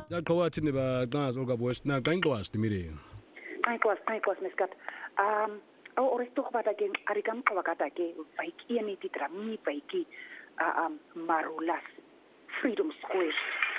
Yaqhawathini baqhaza okaboys na qangqwas timiri. Qangqwas meskat. Oris toch wat ek arikam kwakata ke vaik eni titrami vaiki Marulas Freedom Square.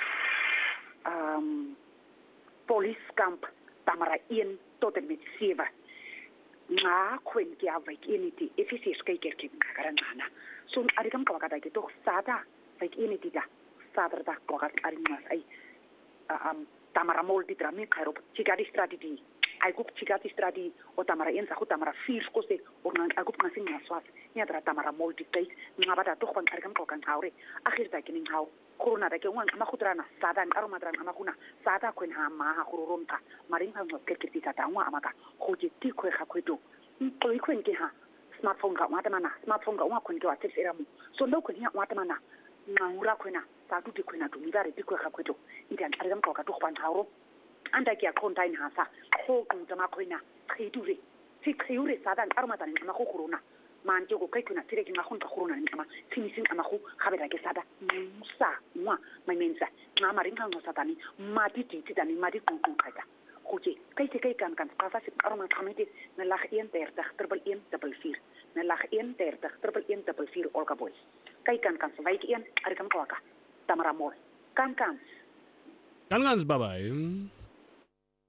Police camp Tamara 1 tot en met 7. Na kwen ki vaik eni ti efisies kyker ki karangana. So arikam kwakata ke toch sada vaik eni ti da. Saterdag kwakat arimas ai Tamara mol titrami kairo chikadi strategy. Ai gup chikati stradi o Tamara 1 sa Tamara 4 kose o nang agup ngasing ngaswas nya tra Tamara multi-play ngabata toch van argam kokan haure akhir ta kinin haw corona da ke wan ama khutrana sada ngaro madran ama kuna sada kwen ha ma ha khururumta maring ha ngok kerkiti ta wa amaka khoje ti khwe kha khweto koi kwen ke ha smartphone ka wa tamana smartphone ka wa kwen ke wa text eramu so ndo kwen ya wa tamana ngura kwena ta tuti kwena tu mivare ti khwe kha khweto idan argam koka toch van hauro anda ki akhonta in hasa go kuta makhwena khidure si khiyure sada armata ni ma khuruna manje go kai kuna tire ki ma khonta khuruna ni ma sinisin ama khu khabera ke sada musa mwa mamenza na maringa ngo satani mati titi tani mati kunku khaita khoje kai te kai kan pasa si arma khamete na lag 31 triple 144 na lag 31 triple 144 olga boys kai kan wyk 1 arikam kwaka Tamara mol kan Kan bye bye.